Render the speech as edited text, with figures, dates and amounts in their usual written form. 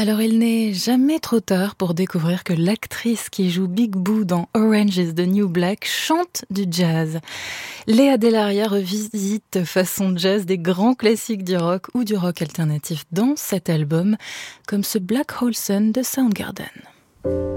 Alors il n'est jamais trop tard pour découvrir que l'actrice qui joue Big Boo dans Orange is the New Black chante du jazz. Léa Delaria revisite façon jazz des grands classiques du rock ou du rock alternatif dans cet album, comme ce Black Hole Sun de Soundgarden.